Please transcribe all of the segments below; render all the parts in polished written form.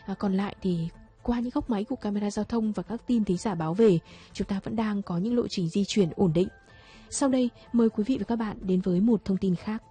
Còn lại thì qua những góc máy của camera giao thông và các tin thính giả báo về, chúng ta vẫn đang có những lộ trình di chuyển ổn định. Sau đây, mời quý vị và các bạn đến với một thông tin khác.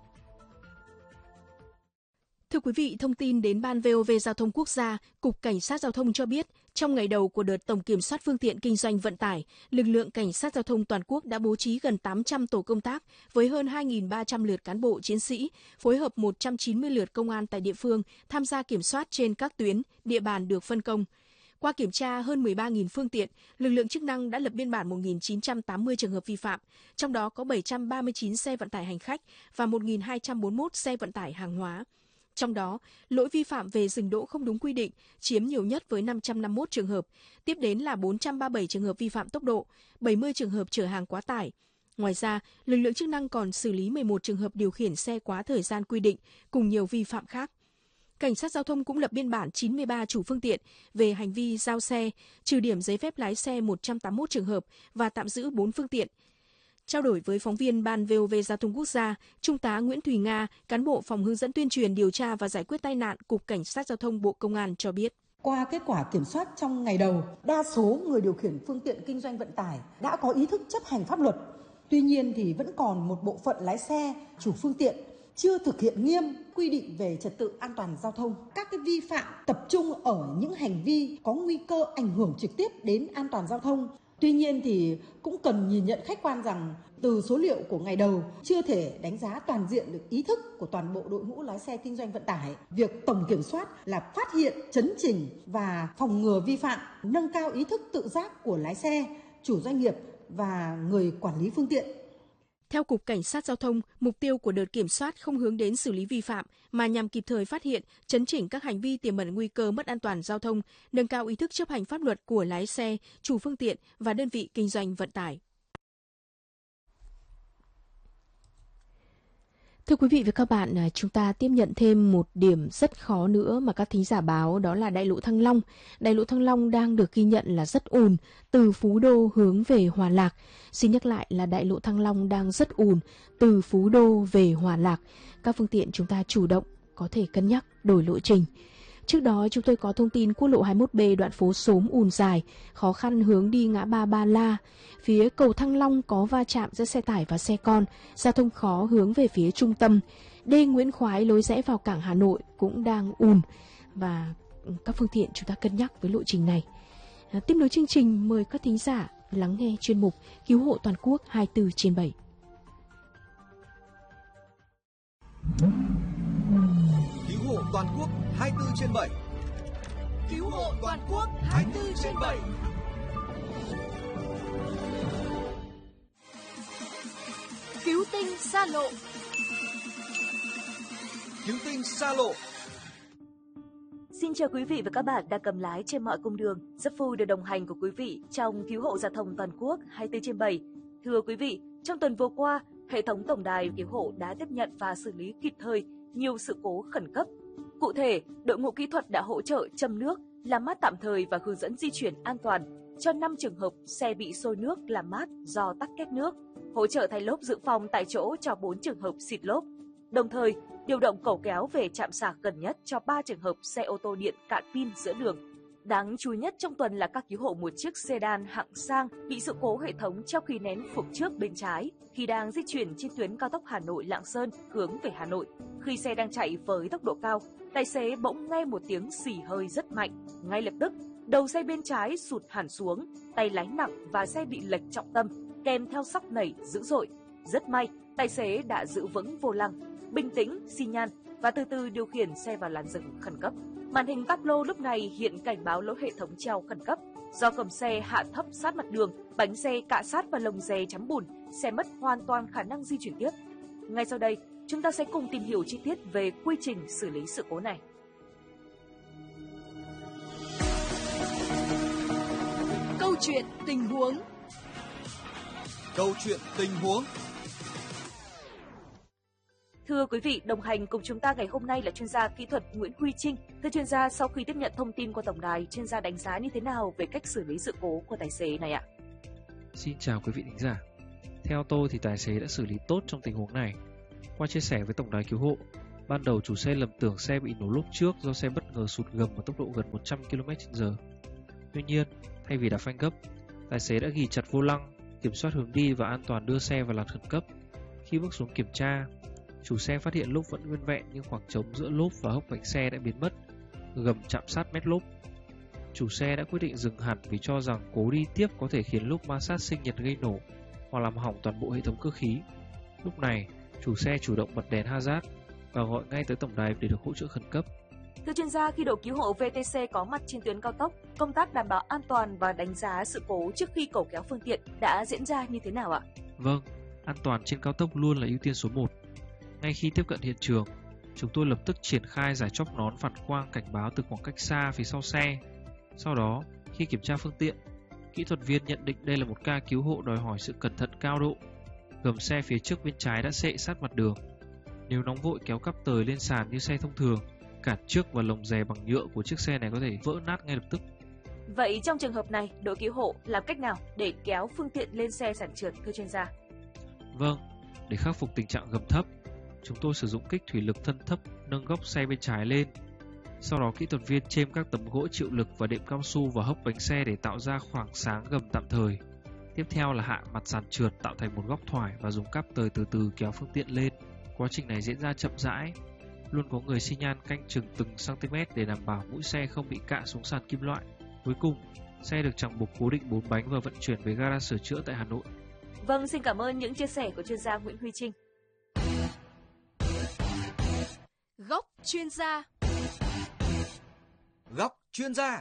Thưa quý vị, thông tin đến Ban VOV Giao thông Quốc gia, Cục Cảnh sát Giao thông cho biết, trong ngày đầu của đợt tổng kiểm soát phương tiện kinh doanh vận tải, lực lượng Cảnh sát Giao thông toàn quốc đã bố trí gần 800 tổ công tác với hơn 2.300 lượt cán bộ chiến sĩ, phối hợp 190 lượt công an tại địa phương tham gia kiểm soát trên các tuyến, địa bàn được phân công. Qua kiểm tra hơn 13.000 phương tiện, lực lượng chức năng đã lập biên bản 1.980 trường hợp vi phạm, trong đó có 739 xe vận tải hành khách và 1.241 xe vận tải hàng hóa. Trong đó, lỗi vi phạm về dừng đỗ không đúng quy định chiếm nhiều nhất với 551 trường hợp, tiếp đến là 437 trường hợp vi phạm tốc độ, 70 trường hợp chở hàng quá tải. Ngoài ra, lực lượng chức năng còn xử lý 11 trường hợp điều khiển xe quá thời gian quy định cùng nhiều vi phạm khác. Cảnh sát giao thông cũng lập biên bản 93 chủ phương tiện về hành vi giao xe, trừ điểm giấy phép lái xe 181 trường hợp và tạm giữ 4 phương tiện. Trao đổi với phóng viên Ban VOV Giao thông Quốc gia, Trung tá Nguyễn Thùy Nga, cán bộ phòng hướng dẫn tuyên truyền điều tra và giải quyết tai nạn Cục Cảnh sát Giao thông Bộ Công an cho biết. Qua kết quả kiểm soát trong ngày đầu, đa số người điều khiển phương tiện kinh doanh vận tải đã có ý thức chấp hành pháp luật. Tuy nhiên thì vẫn còn một bộ phận lái xe, chủ phương tiện chưa thực hiện nghiêm quy định về trật tự an toàn giao thông. Các cái vi phạm tập trung ở những hành vi có nguy cơ ảnh hưởng trực tiếp đến an toàn giao thông. Tuy nhiên thì cũng cần nhìn nhận khách quan rằng từ số liệu của ngày đầu chưa thể đánh giá toàn diện được ý thức của toàn bộ đội ngũ lái xe kinh doanh vận tải. Việc tổng kiểm soát là phát hiện, chấn chỉnh và phòng ngừa vi phạm, nâng cao ý thức tự giác của lái xe, chủ doanh nghiệp và người quản lý phương tiện. Theo Cục Cảnh sát Giao thông, mục tiêu của đợt kiểm soát không hướng đến xử lý vi phạm mà nhằm kịp thời phát hiện, chấn chỉnh các hành vi tiềm ẩn nguy cơ mất an toàn giao thông, nâng cao ý thức chấp hành pháp luật của lái xe, chủ phương tiện và đơn vị kinh doanh vận tải. Thưa quý vị và các bạn, chúng ta tiếp nhận thêm một điểm rất khó nữa mà các thính giả báo, đó là đại lộ Thăng Long. Đại lộ Thăng Long đang được ghi nhận là rất ùn từ Phú Đô hướng về Hòa Lạc. Xin nhắc lại là đại lộ Thăng Long đang rất ùn từ Phú Đô về Hòa Lạc. Các phương tiện chúng ta chủ động có thể cân nhắc đổi lộ trình. Trước đó chúng tôi có thông tin quốc lộ 21B đoạn phố Xóm ùn dài, khó khăn hướng đi ngã ba Ba La. Phía cầu Thăng Long có va chạm giữa xe tải và xe con, giao thông khó hướng về phía trung tâm. Đê Nguyễn Khoái lối rẽ vào cảng Hà Nội cũng đang ùn và các phương tiện chúng ta cân nhắc với lộ trình này. Tiếp nối chương trình, mời các thính giả lắng nghe chuyên mục Cứu hộ toàn quốc 24/7. Cứu hộ toàn quốc 24/7. Cứu hộ toàn quốc 24/7. Cứu tinh xa lộ. Cứu tinh xa lộ. Xin chào quý vị và các bạn đang cầm lái trên mọi cung đường. Rất vui được đồng hành của quý vị trong Cứu hộ giao thông toàn quốc 24/7. Thưa quý vị, trong tuần vừa qua, hệ thống tổng đài cứu hộ đã tiếp nhận và xử lý kịp thời nhiều sự cố khẩn cấp. Cụ thể, đội ngũ kỹ thuật đã hỗ trợ châm nước, làm mát tạm thời và hướng dẫn di chuyển an toàn cho 5 trường hợp xe bị sôi nước làm mát do tắc kép nước, hỗ trợ thay lốp dự phòng tại chỗ cho 4 trường hợp xịt lốp. Đồng thời, điều động cẩu kéo về trạm sạc gần nhất cho 3 trường hợp xe ô tô điện cạn pin giữa đường. Đáng chú ý nhất trong tuần là các cứu hộ một chiếc sedan hạng sang bị sự cố hệ thống treo khí nén phụt trước bên trái khi đang di chuyển trên tuyến cao tốc Hà Nội - Lạng Sơn hướng về Hà Nội. Khi xe đang chạy với tốc độ cao, tài xế bỗng nghe một tiếng xì hơi rất mạnh. Ngay lập tức, đầu xe bên trái sụt hẳn xuống, tay lái nặng và xe bị lệch trọng tâm, kèm theo sóc nảy dữ dội. Rất may, tài xế đã giữ vững vô lăng, bình tĩnh, xi nhan và từ từ điều khiển xe vào làn dừng khẩn cấp. Màn hình tablo lúc này hiện cảnh báo lỗi hệ thống treo khẩn cấp. Do cầm xe hạ thấp sát mặt đường, bánh xe cạ sát vào lồng giè chắn bùn, xe mất hoàn toàn khả năng di chuyển tiếp. Ngay sau đây, chúng ta sẽ cùng tìm hiểu chi tiết về quy trình xử lý sự cố này. Câu chuyện tình huống. Câu chuyện tình huống. Thưa quý vị, đồng hành cùng chúng ta ngày hôm nay là chuyên gia kỹ thuật Nguyễn Huy Trinh. Thưa chuyên gia, sau khi tiếp nhận thông tin qua tổng đài, chuyên gia đánh giá như thế nào về cách xử lý sự cố của tài xế này ạ? Xin chào quý vị thính giả. Theo tôi thì tài xế đã xử lý tốt trong tình huống này. Qua chia sẻ với tổng đài cứu hộ, Ban đầu chủ xe lầm tưởng xe bị nổ lốp trước do xe bất ngờ sụt gầm ở tốc độ gần 100 km/h. Tuy nhiên, thay vì đạp phanh gấp, tài xế đã ghì chặt vô lăng, kiểm soát hướng đi và an toàn đưa xe vào làn khẩn cấp. Khi bước xuống kiểm tra, chủ xe phát hiện lốp vẫn nguyên vẹn nhưng khoảng trống giữa lốp và hốc vành xe đã biến mất, gầm chạm sát mét lốp. Chủ xe đã quyết định dừng hẳn vì cho rằng cố đi tiếp có thể khiến lốp ma sát sinh nhiệt gây nổ hoặc làm hỏng toàn bộ hệ thống cơ khí. Lúc này, chủ xe chủ động bật đèn hazard và gọi ngay tới tổng đài để được hỗ trợ khẩn cấp. Thưa chuyên gia, khi đội cứu hộ VTC có mặt trên tuyến cao tốc, công tác đảm bảo an toàn và đánh giá sự cố trước khi cẩu kéo phương tiện đã diễn ra như thế nào ạ? Vâng, an toàn trên cao tốc luôn là ưu tiên số 1. Ngay khi tiếp cận hiện trường, chúng tôi lập tức triển khai giải chóp nón phản quang cảnh báo từ khoảng cách xa phía sau xe. Sau đó, khi kiểm tra phương tiện, kỹ thuật viên nhận định đây là một ca cứu hộ đòi hỏi sự cẩn thận cao độ. Gầm xe phía trước bên trái đã xệ sát mặt đường. Nếu nóng vội kéo cắp tời lên sàn như xe thông thường, cản trước và lồng rè bằng nhựa của chiếc xe này có thể vỡ nát ngay lập tức. Vậy trong trường hợp này, đội cứu hộ làm cách nào để kéo phương tiện lên xe sàn trượt, thưa chuyên gia? Vâng, để khắc phục tình trạng gầm thấp, chúng tôi sử dụng kích thủy lực thân thấp nâng góc xe bên trái lên. Sau đó kỹ thuật viên chêm các tấm gỗ chịu lực và đệm cao su vào hốc bánh xe để tạo ra khoảng sáng gầm tạm thời. Tiếp theo là hạ mặt sàn trượt tạo thành một góc thoải và dùng cáp tời từ từ kéo phương tiện lên. Quá trình này diễn ra chậm rãi, luôn có người xi nhan canh chừng từng cm để đảm bảo mũi xe không bị cạ xuống sàn kim loại. Cuối cùng, xe được chẳng buộc cố định 4 bánh và vận chuyển về gara sửa chữa tại Hà Nội. Vâng, xin cảm ơn những chia sẻ của chuyên gia Nguyễn Huy Trinh. Góc chuyên gia. Góc chuyên gia.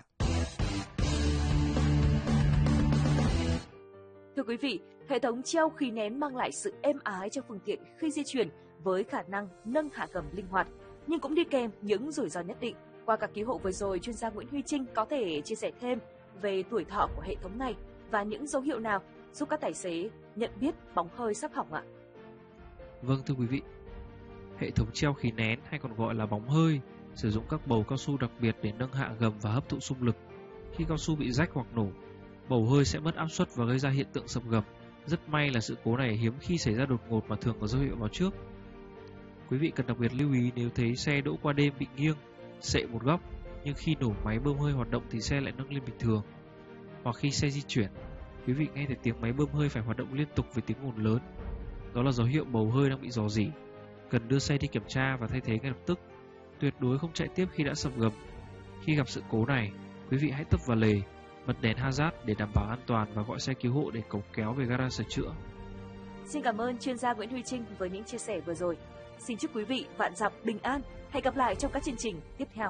Thưa quý vị, hệ thống treo khí nén mang lại sự êm ái cho phương tiện khi di chuyển với khả năng nâng hạ gầm linh hoạt, nhưng cũng đi kèm những rủi ro nhất định. Qua các cứu hộ vừa rồi, chuyên gia Nguyễn Huy Trinh có thể chia sẻ thêm về tuổi thọ của hệ thống này và những dấu hiệu nào giúp các tài xế nhận biết bóng hơi sắp hỏng ạ? Vâng thưa quý vị, hệ thống treo khí nén hay còn gọi là bóng hơi sử dụng các bầu cao su đặc biệt để nâng hạ gầm và hấp thụ xung lực. Khi cao su bị rách hoặc nổ, bầu hơi sẽ mất áp suất và gây ra hiện tượng sập gầm. Rất may là sự cố này hiếm khi xảy ra đột ngột mà thường có dấu hiệu báo trước. Quý vị cần đặc biệt lưu ý nếu thấy xe đỗ qua đêm bị nghiêng, xệ một góc, nhưng khi nổ máy bơm hơi hoạt động thì xe lại nâng lên bình thường. Hoặc khi xe di chuyển, quý vị nghe thấy tiếng máy bơm hơi phải hoạt động liên tục với tiếng ồn lớn. Đó là dấu hiệu bầu hơi đang bị rò rỉ. Cần đưa xe đi kiểm tra và thay thế ngay lập tức. Tuyệt đối không chạy tiếp khi đã sập gầm. Khi gặp sự cố này, quý vị hãy tấp vào lề, bật đèn hazard để đảm bảo an toàn và gọi xe cứu hộ để cẩu kéo về gara sửa chữa. Xin cảm ơn chuyên gia Nguyễn Huy Trinh với những chia sẻ vừa rồi. Xin chúc quý vị vạn dặm bình an. Hẹn gặp lại trong các chương trình tiếp theo.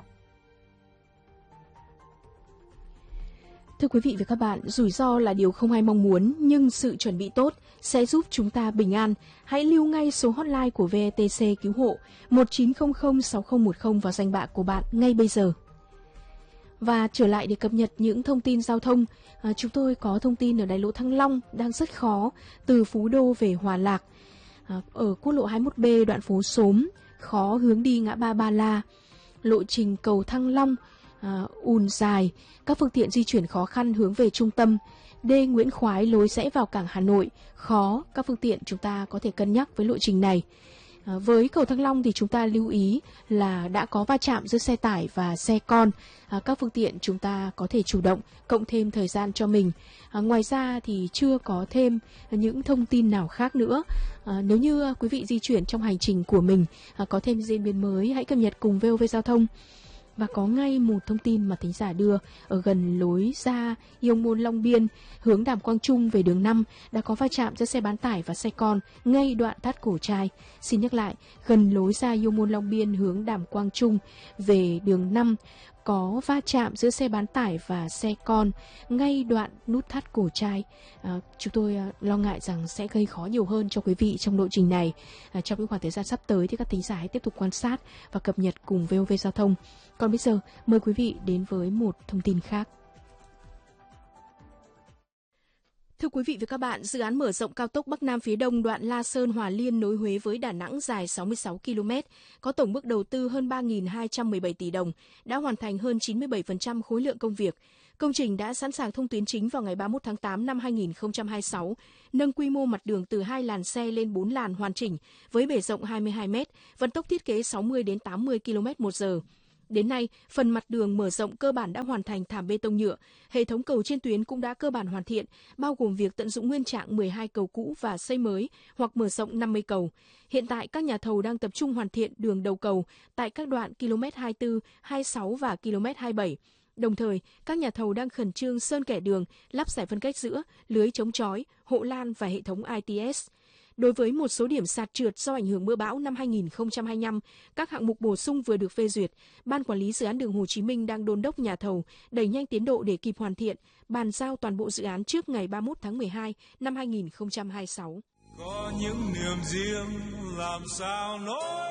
Thưa quý vị và các bạn, rủi ro là điều không ai mong muốn, nhưng sự chuẩn bị tốt sẽ giúp chúng ta bình an. Hãy lưu ngay số hotline của VTC cứu hộ 1900 6010 vào danh bạ của bạn ngay bây giờ. Và trở lại để cập nhật những thông tin giao thông, chúng tôi có thông tin ở đại lộ Thăng Long đang rất khó từ Phú Đô về Hòa Lạc. Ở quốc lộ 21B đoạn phố Xóm, khó hướng đi ngã ba Ba La. Lộ trình cầu Thăng Long ùn dài, các phương tiện di chuyển khó khăn hướng về trung tâm. D Nguyễn Khoái lối rẽ vào cảng Hà Nội, khó, các phương tiện chúng ta có thể cân nhắc với lộ trình này. Với cầu Thăng Long thì chúng ta lưu ý là đã có va chạm giữa xe tải và xe con. Các phương tiện chúng ta có thể chủ động cộng thêm thời gian cho mình. Ngoài ra thì chưa có thêm những thông tin nào khác nữa. Nếu như quý vị di chuyển trong hành trình của mình có thêm diễn biến mới, hãy cập nhật cùng VOV Giao thông. Và có ngay một thông tin mà thính giả đưa ở gần lối ra Yêu Môn Long Biên hướng Đàm Quang Trung về đường 5 đã có va chạm giữa xe bán tải và xe con ngay đoạn Thắt Cổ Trai. Xin nhắc lại, gần lối ra Yêu Môn Long Biên hướng Đàm Quang Trung về đường 5 có va chạm giữa xe bán tải và xe con ngay đoạn nút Thắt Cổ Trai. Chúng tôi lo ngại rằng sẽ gây khó nhiều hơn cho quý vị trong lộ trình này. Trong những khoảng thời gian sắp tới thì các thính giả hãy tiếp tục quan sát và cập nhật cùng VOV Giao thông. Còn bây giờ, mời quý vị đến với một thông tin khác. Thưa quý vị và các bạn, dự án mở rộng cao tốc Bắc Nam phía Đông đoạn La Sơn - Hòa Liên nối Huế với Đà Nẵng dài 66 km, có tổng mức đầu tư hơn 3.217 tỷ đồng, đã hoàn thành hơn 97% khối lượng công việc. Công trình đã sẵn sàng thông tuyến chính vào ngày 31 tháng 8 năm 2026, nâng quy mô mặt đường từ 2 làn xe lên 4 làn hoàn chỉnh, với bề rộng 22 m, vận tốc thiết kế 60 đến 80 km/h. Đến nay, phần mặt đường mở rộng cơ bản đã hoàn thành thảm bê tông nhựa, hệ thống cầu trên tuyến cũng đã cơ bản hoàn thiện, bao gồm việc tận dụng nguyên trạng 12 cầu cũ và xây mới hoặc mở rộng 50 cầu. Hiện tại, các nhà thầu đang tập trung hoàn thiện đường đầu cầu tại các đoạn km 24, 26 và km 27. Đồng thời, các nhà thầu đang khẩn trương sơn kẻ đường, lắp giải phân cách giữa, lưới chống chói, hộ lan và hệ thống ITS. Đối với một số điểm sạt trượt do ảnh hưởng mưa bão năm 2025, các hạng mục bổ sung vừa được phê duyệt, Ban Quản lý Dự án đường Hồ Chí Minh đang đôn đốc nhà thầu đẩy nhanh tiến độ để kịp hoàn thiện, bàn giao toàn bộ dự án trước ngày 31 tháng 12 năm 2026. Có những niềm riêng làm sao nói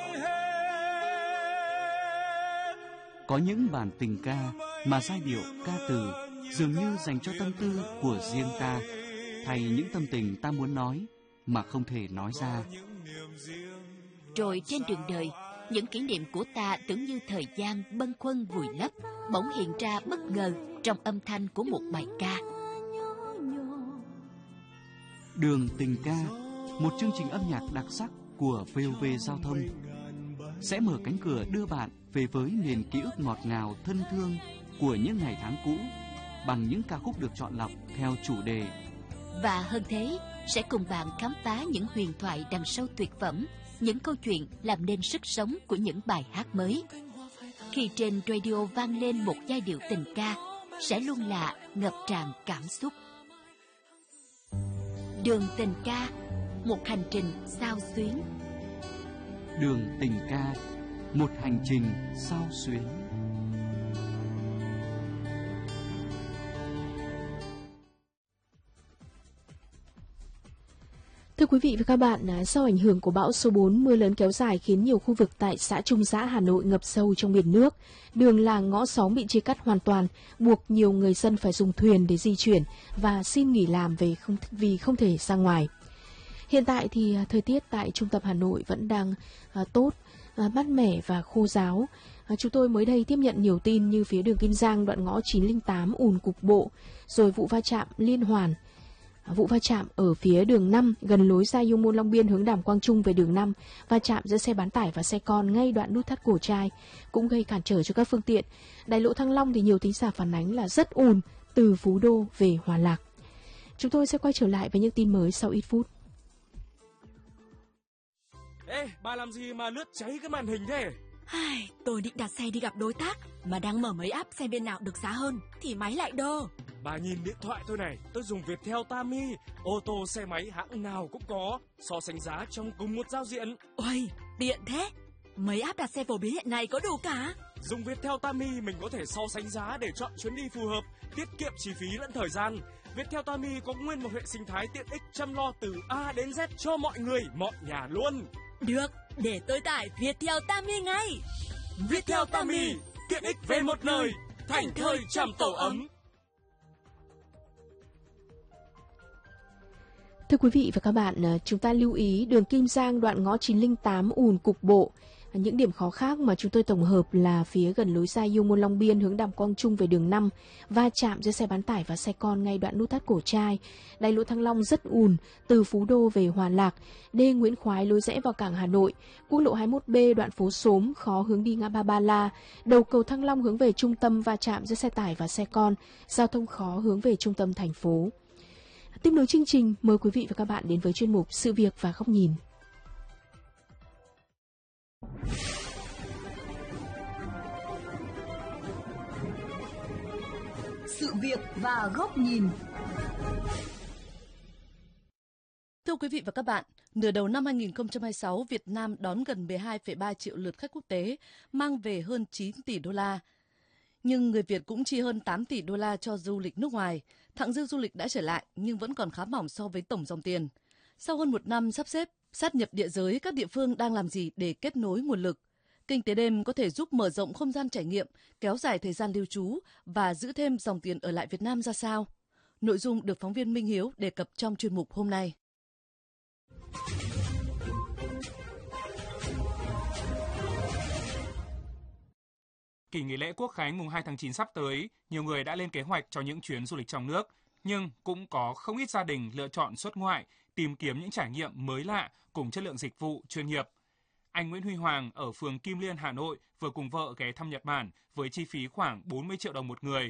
hết. Có những bản tình ca mà giai điệu ca từ dường như dành cho tâm tư của riêng ta, thay những tâm tình ta muốn nói mà không thể nói ra. Rồi trên đường đời, những kỷ niệm của ta tưởng như thời gian bâng khuâng vùi lấp, bỗng hiện ra bất ngờ trong âm thanh của một bài ca. Đường tình ca, một chương trình âm nhạc đặc sắc của VOV Giao thông, sẽ mở cánh cửa đưa bạn về với miền ký ức ngọt ngào thân thương của những ngày tháng cũ bằng những ca khúc được chọn lọc theo chủ đề. Và hơn thế, sẽ cùng bạn khám phá những huyền thoại đằng sau tuyệt phẩm, những câu chuyện làm nên sức sống của những bài hát mới. Khi trên radio vang lên một giai điệu tình ca, sẽ luôn là ngập tràn cảm xúc. Đường tình ca, một hành trình xao xuyến. Đường tình ca, một hành trình xao xuyến. Thưa quý vị và các bạn, do ảnh hưởng của bão số 4, mưa lớn kéo dài khiến nhiều khu vực tại xã Trung Giã, Hà Nội ngập sâu trong biển nước. Đường làng ngõ xóm bị chia cắt hoàn toàn, buộc nhiều người dân phải dùng thuyền để di chuyển và xin nghỉ làm vì không thể ra ngoài. Hiện tại thì thời tiết tại trung tâm Hà Nội vẫn đang tốt, mát mẻ và khô ráo. Chúng tôi mới đây tiếp nhận nhiều tin như phía đường Kim Giang đoạn ngõ 908 ùn cục bộ, rồi vụ va chạm liên hoàn. Vụ va chạm ở phía đường 5 gần lối ra Yêu Môn Long Biên hướng Đàm Quang Trung về đường 5, va chạm giữa xe bán tải và xe con ngay đoạn nút thắt Cổ Trai cũng gây cản trở cho các phương tiện. Đại lộ Thăng Long thì nhiều thính giả phản ánh là rất ùn từ Phú Đô về Hòa Lạc. Chúng tôi sẽ quay trở lại với những tin mới sau ít phút. Ê, bà làm gì mà lướt cháy cái màn hình thế? Tôi định đặt xe đi gặp đối tác, mà đang mở mấy app xem bên nào được giá hơn thì máy lại đơ. Bà nhìn điện thoại tôi này, tôi dùng Viettel Tami, ô tô xe máy hãng nào cũng có, so sánh giá trong cùng một giao diện. Ôi, tiện thế. Mấy app đặt xe phổ biến hiện nay có đủ cả. Dùng Viettel Tami mình có thể so sánh giá để chọn chuyến đi phù hợp, tiết kiệm chi phí lẫn thời gian. Viettel Tami có nguyên một hệ sinh thái tiện ích chăm lo từ A đến Z cho mọi người, mọi nhà luôn. Được, để tôi tải Viettel Tami ngay. Viettel Tami, tiện ích về một lời, thành thơi trầm tổ ấm. Thưa quý vị và các bạn, chúng ta lưu ý đường Kim Giang đoạn ngõ 908 ùn cục bộ. Những điểm khó khác mà chúng tôi tổng hợp là phía gần lối ra Yêu Môn Long Biên hướng Đàm Quang Trung về đường 5, va chạm giữa xe bán tải và xe con ngay đoạn nút thắt Cổ Trai. Đại lộ Thăng Long rất ùn từ Phú Đô về Hòa Lạc, đê Nguyễn Khoái lối rẽ vào cảng Hà Nội, quốc lộ 21B đoạn phố Xóm khó hướng đi ngã ba Ba La, đầu cầu Thăng Long hướng về trung tâm va chạm giữa xe tải và xe con, giao thông khó hướng về trung tâm thành phố. Tiếp nối chương trình, mời quý vị và các bạn đến với chuyên mục Sự việc và góc nhìn. Sự việc và góc nhìn. Thưa quý vị và các bạn, nửa đầu năm 2026, Việt Nam đón gần 12,3 triệu lượt khách quốc tế, mang về hơn 9 tỷ đô la. Nhưng người Việt cũng chi hơn 8 tỷ đô la cho du lịch nước ngoài. Thặng dư du lịch đã trở lại nhưng vẫn còn khá mỏng so với tổng dòng tiền. Sau hơn một năm sắp xếp, sát nhập địa giới, các địa phương đang làm gì để kết nối nguồn lực? Kinh tế đêm có thể giúp mở rộng không gian trải nghiệm, kéo dài thời gian lưu trú và giữ thêm dòng tiền ở lại Việt Nam ra sao? Nội dung được phóng viên Minh Hiếu đề cập trong chuyên mục hôm nay. Kỳ nghỉ lễ Quốc khánh mùng 2 tháng 9 sắp tới, nhiều người đã lên kế hoạch cho những chuyến du lịch trong nước, nhưng cũng có không ít gia đình lựa chọn xuất ngoại, tìm kiếm những trải nghiệm mới lạ cùng chất lượng dịch vụ chuyên nghiệp. Anh Nguyễn Huy Hoàng ở phường Kim Liên, Hà Nội vừa cùng vợ ghé thăm Nhật Bản với chi phí khoảng 40 triệu đồng một người.